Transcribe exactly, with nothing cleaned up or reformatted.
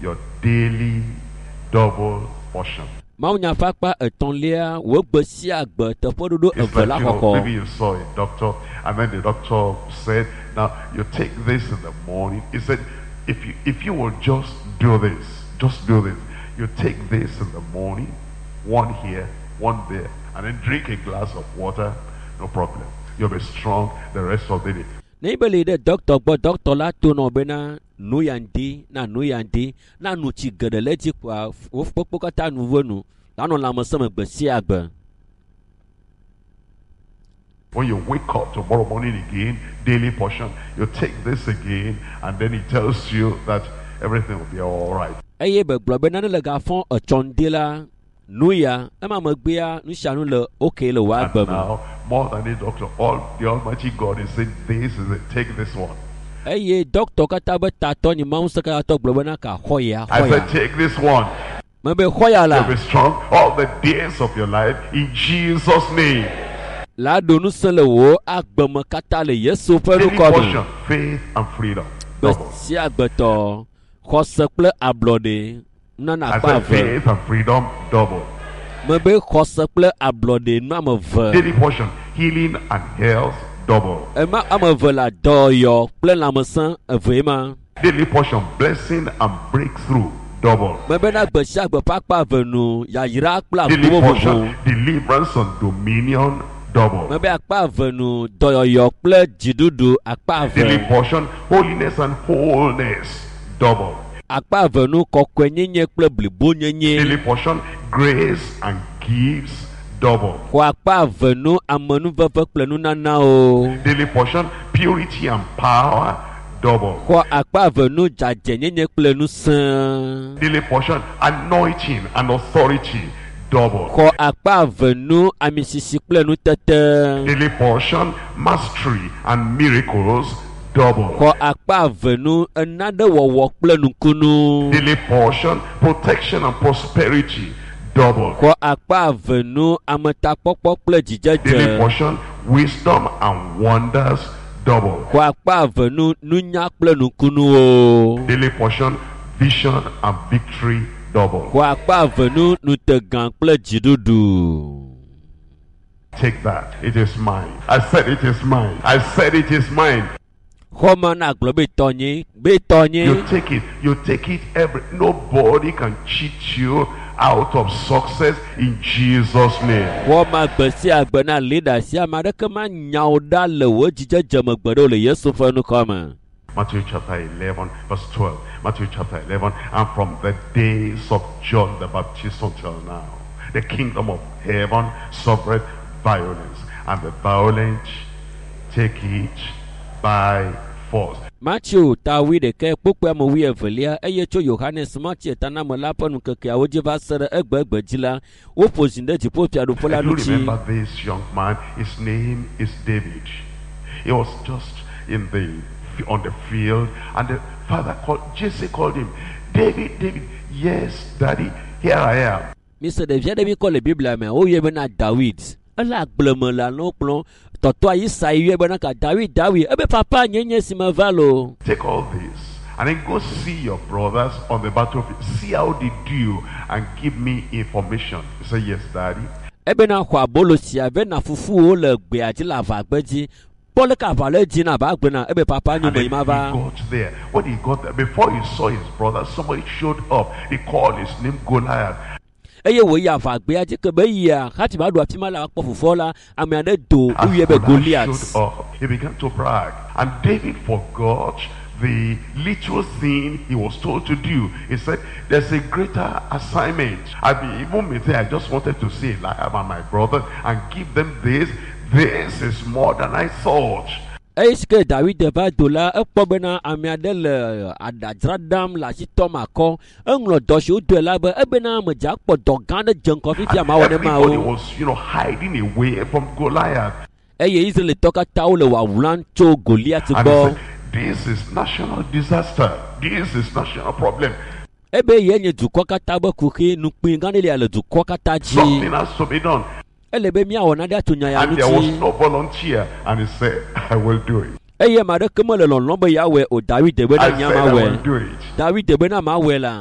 your daily double portion. Maunya fakpa etonlia wo gbesia agbe tefododo It's like, evela you know, koko. maybe you saw a doctor, and then the doctor said, now you take this in the morning. He said, if you if you will just do this, just do this. You take this in the morning, one here, one there, and then drink a glass of water, no problem. You'll be strong the rest of the day. Neighborly the doctor, but doctor la to no bena nuyandi na nuyandi na nuchi gedeleji kwa wofpokata nuvonu la no la mosama gbesia agbe. When you wake up tomorrow morning again, daily portion, you take this again, and then he tells you that everything will be all right. Eye be glo be na le ga fon ochondela nuya ema magbea nu shanu le okay le wa And agbe. now, more than a doctor, all the Almighty God is saying, this is it, take this one. Eye doctor kata be tato ni maun saka to glo be na ka hoya I said, hoya. take this one. Me be hoya You'll la. be strong all the days of your life in Jesus' name. La donu sele wo agbe me kata le Yesu fe Daily ruko portion, do. faith and freedom. Double. Besi agbe to khose kple ablode na na I pa said, ve. faith and freedom, double. Me be khose kple ablode na me ve. Daily portion, healing and health, double. Ema ame ve la do yo kple lamesan eve ma. Daily portion, blessing and breakthrough, double. Me be na gbe si agbe pakpa ve nu ya yira kple Daily agbo portion, vovo. deliverance and dominion, double. Me be akpa ve nu doyoyo kple jidudu akpa Daily ve. portion, holiness and wholeness, double. Akpa ve nu kokwe nyenye kple blibo nyenye. Daily portion, grace and gifts, double. Ko akpa ve nu amenu veve kple nu nana o. Daily portion, purity and power, double. Ko akpa ve nu jaje nyenye kple nu sen. Daily portion, anointing and authority, double. Ko akpa ve nu amisisi kple nu tete. Daily portion, mastery and miracles, double. Ko akpa ve nu enade wɔwɔ kple nukunu. Daily portion, protection and prosperity, double. Ko akpa ve nu ametakpɔkpɔ kple Daily dzidzedze. portion, wisdom and wonders, double. Ko akpa ve nu nunya kple nukunu o. Daily portion, vision and victory, double. Ko akpa ve nu nutegan kple dziɖuɖu. Take that. It is mine. I said it is mine. I said it is mine. Xɔme na gblɔ be tɔnye be tɔnye. You take it. You take it every. Nobody can cheat you out of success in Jesus' name. Xɔme agbe sia agbe na leader sia ame aɖeke ma nyawo ɖa le wo dzidzedze megbe ɖo le Yesu ƒe nukɔme. Matthew chapter eleven, verse twelve. Matthew chapter eleven, and from the days of John the Baptist until now, the kingdom of heaven suffereth violence, and the violent take it by force. Matthew tawi ɖeke kpokpe ame wi evelia eye tso Yohanes Matthew taname la ƒe nukekeawo dzi va se ɖe egbegbe dzi la woƒo zi ɖe dziƒofiaɖuƒe la I do ŋuti. remember this young man. His name is David. He was just in the on the field, and the father called Jesse called him, David, David. Yes, daddy, here I am. Mise ɖevia ɖe mi kɔ le Biblia me woyɔe bena David. Ele agbleme le no kplɔ tɔtɔa Yisai yɔe bena ka David David ebe papa nye nye si me va lo. Take all this and then go see your brothers on the battlefield. See how they do and give me information. He said, yes, daddy. Ebe na xɔ abolo sia ve na fufuwo le gbea dzi le avagbe dzi. Kpɔle ka ava le dzi na va gbe na ebe papa And nyɔme then yi he ma va. got there. When he got there, before he saw his brother, somebody showed up. They called his name Goliath. Eye wo yi avagbea dzi ke be yia hati ma ɖo afi ma la kpɔ fofoa la ame aɖe do As woyɔe be Goliath Goliath. showed up, he began to brag. And David forgot the little thing he was told to do. He said, there's a greater assignment. I mean, even me say, I just wanted to see Eliab and my brother and give them this. This is more than I thought. Eye si ke David va do la ekpɔ bena ame aɖe le aɖadzra ɖam le asi tɔm akɔ. Eŋlɔ dɔ si wodoe la be ebena medza kpɔ dɔ gã aɖe dze ŋkɔ fifi ama wɔ ne ma Everybody wo. was, you know, hiding away from Goliath. Eye Israelitɔ katã wo le wawulam tso Goliath And he gbɔ. said, this is national disaster. This is national problem. Ebe ye nye dukɔ katã be kuxi nukpui gã ɖe lia le dukɔ katã Something dzi. has to be done. Ele be miawɔ naɖe ato nya ya And there was ŋuti. no volunteer. And he said, I will do it. Eye ame aɖeke mele lɔlɔ̃ be yeawɔe o David be I na nya said, ma I will wɔe. do it. David be na ma wɔe la.